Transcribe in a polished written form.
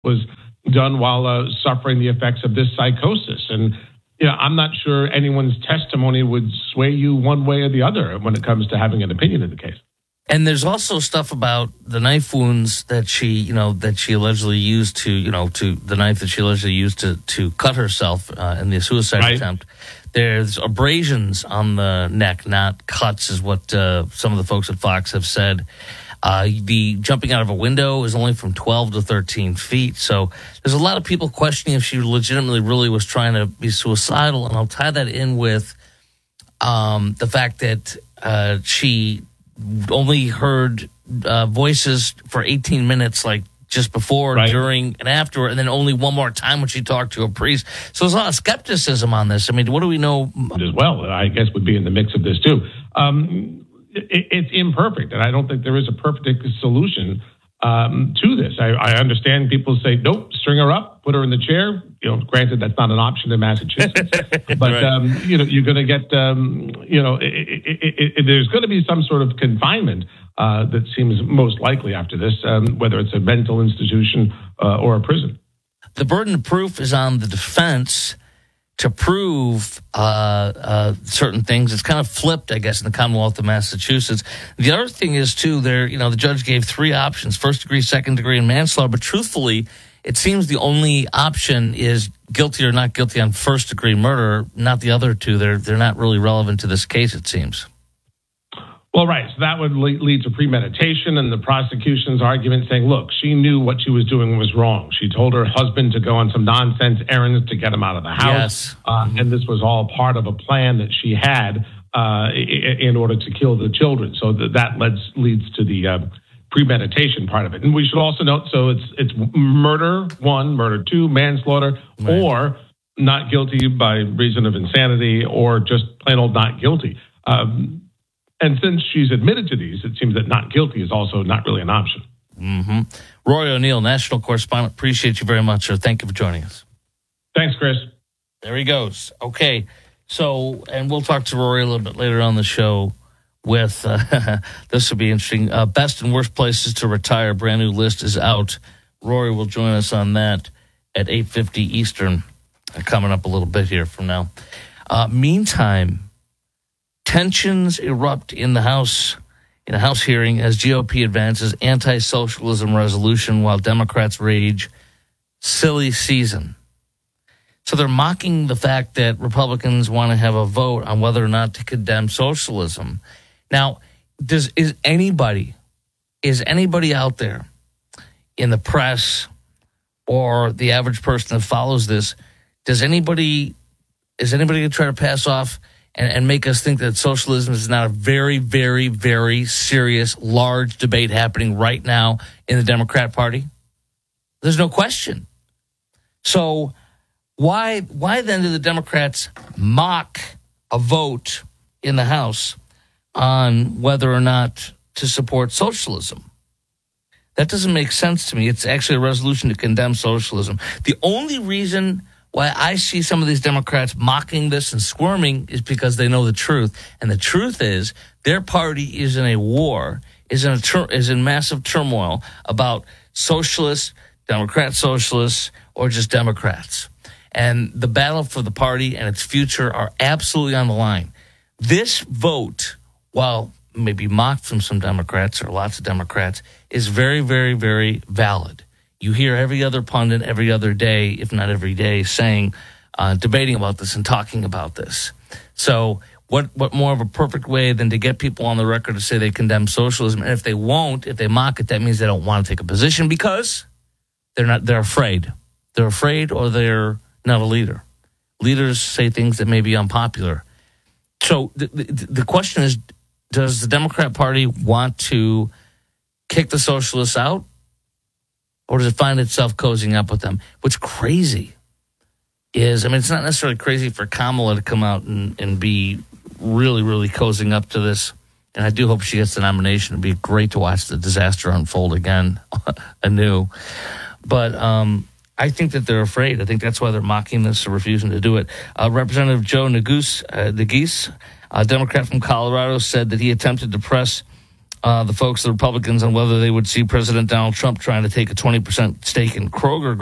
was done while suffering the effects of this psychosis. And I'm not sure anyone's testimony would sway you one way or the other when it comes to having an opinion in the case. And there's also stuff about the knife wounds that she allegedly used to the knife that she allegedly used to cut herself in the suicide attempt. There's abrasions on the neck, not cuts, is what some of the folks at Fox have said. The jumping out of a window is only from 12 to 13 feet. So there's a lot of people questioning if she legitimately really was trying to be suicidal. And I'll tie that in with the fact that she only heard voices for 18 minutes, like just before, during, and after, and then only one more time when she talked to a priest. So there's a lot of skepticism on this. I mean, what do we know? As well, I guess, would be in the mix of this, too. It's imperfect, and I don't think there is a perfect solution to this. I understand people say, nope, string her up, put her in the chair. Granted, that's not an option in Massachusetts. But, you're going to get, there's going to be some sort of confinement that seems most likely after this, whether it's a mental institution or a prison. The burden of proof is on the defense to prove certain things. It's kind of flipped, I guess, in the Commonwealth of Massachusetts. The other thing is, too, the judge gave three options: first degree, second degree, and manslaughter. But truthfully, it seems the only option is guilty or not guilty on first degree murder, not the other two. They're not really relevant to this case, it seems. Well, right. So that would lead to premeditation, and the prosecution's argument saying, look, she knew what she was doing was wrong. She told her husband to go on some nonsense errands to get him out of the house. Yes. And this was all part of a plan that she had in order to kill the children. So that leads to the premeditation part of it. And we should also note, so it's murder 1, murder 2, manslaughter, or not guilty by reason of insanity, or just plain old not guilty. And since she's admitted to these, it seems that not guilty is also not really an option. Mm-hmm. Rory O'Neill, national correspondent, appreciate you very much, sir. Thank you for joining us. Thanks, Chris. There he goes. Okay, so, and we'll talk to Rory a little bit later on the show with, this will be interesting, best and worst places to retire. Brand new list is out. Rory will join us on that at 8:50 Eastern, coming up a little bit here from now. Meantime, tensions erupt in the House, in a House hearing as GOP advances anti-socialism resolution while Democrats rage silly season. So they're mocking the fact that Republicans want to have a vote on whether or not to condemn socialism. Now, is anybody out there in the press or the average person that follows this, is anybody going to try to pass off and make us think that socialism is not a very, very, very serious, large debate happening right now in the Democrat Party? There's no question. So why then do the Democrats mock a vote in the House on whether or not to support socialism? That doesn't make sense to me. It's actually a resolution to condemn socialism. The only reason why I see some of these Democrats mocking this and squirming is because they know the truth. And the truth is their party is in a war, is in massive turmoil about socialists, Democrat socialists, or just Democrats. And the battle for the party and its future are absolutely on the line. This vote, while maybe mocked from some Democrats or lots of Democrats, is very, very, very valid. You hear every other pundit every other day, if not every day, saying, debating about this and talking about this. So what more of a perfect way than to get people on the record to say they condemn socialism? And if they mock it, that means they don't want to take a position because they're afraid. They're afraid or they're not a leader. Leaders say things that may be unpopular. So the question is, does the Democrat Party want to kick the socialists out? Or does it find itself cozying up with them? What's crazy is, it's not necessarily crazy for Kamala to come out and be really, really cozying up to this. And I do hope she gets the nomination. It'd be great to watch the disaster unfold again, anew. But I think that they're afraid. I think that's why they're mocking this or refusing to do it. Representative Joe Neguse, a Democrat from Colorado, said that he attempted to press the folks, the Republicans, on whether they would see President Donald Trump trying to take a 20% stake in Kroger